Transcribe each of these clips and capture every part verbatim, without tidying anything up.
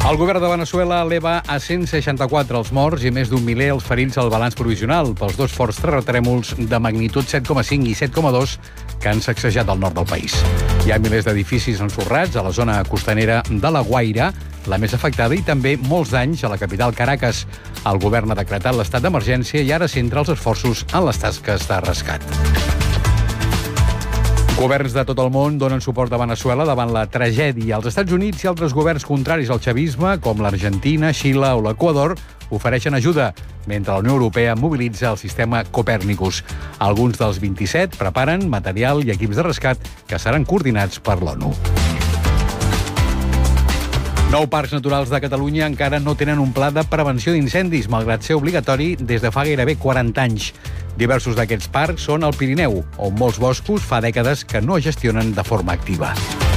El govern de Veneçuela eleva a cent seixanta-quatre els morts i més d'un miler els ferits al balanç provisional pels dos forts terratrèmols de magnitud set coma cinc i set coma dos que han sacsejat el nord del país. Hi ha milers d'edificis ensorrats a la zona costanera de La Guaira, la més afectada, i també molts danys a la capital Caracas. El govern ha decretat l'estat d'emergència i ara centra els esforços en les tasques de rescat. Governs de tot el món donen suport a Veneçuela davant la tragèdia. Els Estats Units i altres governs contraris al chavisme, com l'Argentina, Xile o l'Equador, ofereixen ajuda, mentre la Unió Europea mobilitza el sistema Copèrnicus. Alguns dels vint-i-set preparen material i equips de rescat que seran coordinats per l'ONU. Nou parcs naturals de Catalunya encara no tenen un pla de prevenció d'incendis, malgrat ser obligatori des de fa gairebé quaranta anys. Diversos d'aquests parcs són al Pirineu, on molts boscos fa dècades que no gestionen de forma activa.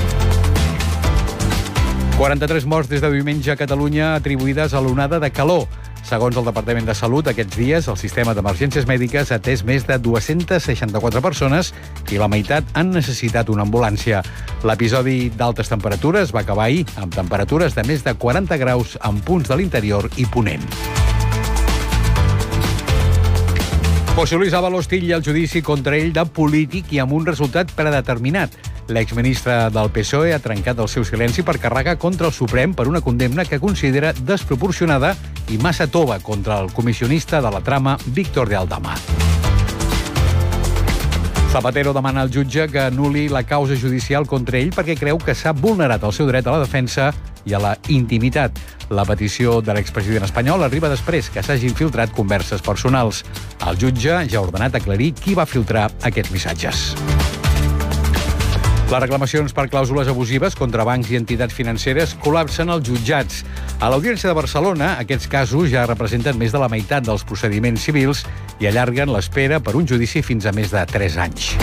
quaranta-tres morts des de diumenge a Catalunya atribuïdes a l'onada de calor. Segons el Departament de Salut, aquests dies el sistema d'emergències mèdiques ha atès més de dues-centes seixanta-quatre persones i la meitat han necessitat una ambulància. L'episodi d'altes temperatures va acabar ahir amb temperatures de més de quaranta graus en punts de l'interior i Ponent. José Luis Ábalos titlla el judici contra ell de polític i amb un resultat predeterminat. L'exministre del P S O E ha trencat el seu silenci per carregar contra el Suprem per una condemna que considera desproporcionada i massa tova contra el comissionista de la trama Víctor de Aldama. Zapatero demana al jutge que anul·li la causa judicial contra ell perquè creu que s'ha vulnerat el seu dret a la defensa i a la intimitat. La petició de l'expresident espanyol arriba després que s'hagin filtrat converses personals. El jutge ja ha ordenat aclarir qui va filtrar aquests missatges. Les reclamacions per clàusules abusives contra bancs i entitats financeres col·lapsen als jutjats. A l'Audiència de Barcelona, aquests casos ja representen més de la meitat dels procediments civils i allarguen l'espera per un judici fins a més de tres anys.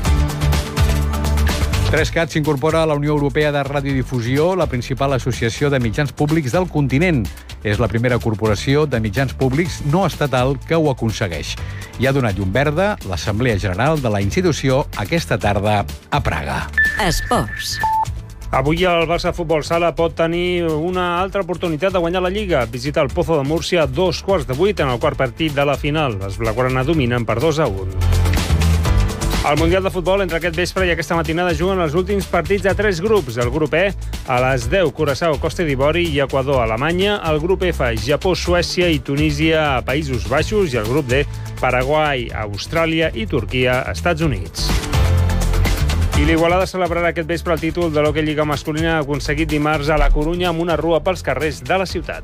Trescat s'incorpora a la Unió Europea de Radiodifusió, la principal associació de mitjans públics del continent. És la primera corporació de mitjans públics no estatal que ho aconsegueix. I ha donat llum verda l'Assemblea General de la institució aquesta tarda a Praga. Esports. Avui el Barça Futbol Sala pot tenir una altra oportunitat de guanyar la Lliga. Visita el Pozo de Múrcia a dos quarts de vuit en el quart partit de la final. Els blaugrana dominen per dos a un. Al Mundial de Futbol, entre aquest vespre i aquesta matinada, juguen els últims partits de tres grups. El grup E, a les deu, Curaçao, Costa d'Ivori i Equador, Alemanya. El grup F, Japó, Suècia i Tunísia a Països Baixos. I el grup D, Paraguai, Austràlia i Turquia, Estats Units. I l'Igualada celebrarà aquest vespre el títol de l'Hockey Lliga masculina aconseguit dimarts a la Corunya amb una rua pels carrers de la ciutat.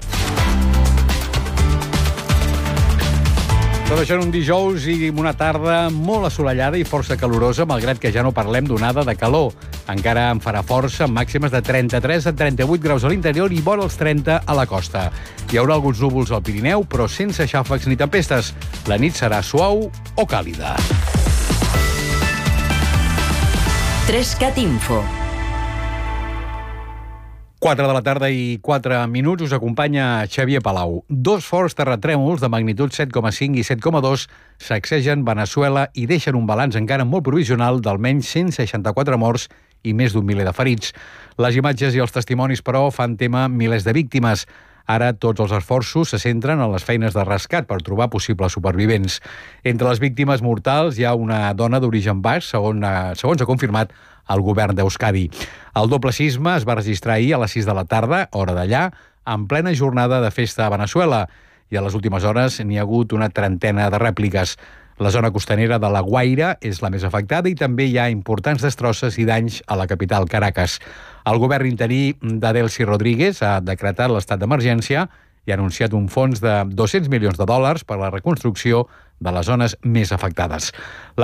Tot això en un dijous i una tarda molt assolellada i força calorosa, malgrat que ja no parlem d'onada de calor. Encara en farà força, amb màximes de trenta-tres a trenta-vuit graus a l'interior i vora els trenta a la costa. Hi haurà alguns núvols al Pirineu, però sense xàfecs ni tempestes. La nit serà suau o càlida. Trescat Info. quatre de la tarda i quatre minuts us acompanya Xavier Palau. Dos forts terratrèmols de magnitud set coma cinc i set coma dos sacsegen Veneçuela i deixen un balanç encara molt provisional d'almenys cent seixanta-quatre morts i més d'un miler de ferits. Les imatges i els testimonis, però, fan tema milers de víctimes. Ara tots els esforços se centren en les feines de rescat per trobar possibles supervivents. Entre les víctimes mortals hi ha una dona d'origen basc, segons, segons ha confirmat el govern d'Euskadi. El doble sisme es va registrar ahir a les sis de la tarda, hora d'allà, en plena jornada de festa a Veneçuela, i a les últimes hores n'hi ha hagut una trentena de rèpliques. La zona costanera de La Guaira és la més afectada i també hi ha importants destrosses i danys a la capital Caracas. El govern interí d'Adelcy Rodríguez ha decretat l'estat d'emergència i ha anunciat un fons de dos-cents milions de dòlars per a la reconstrucció de les zones més afectades.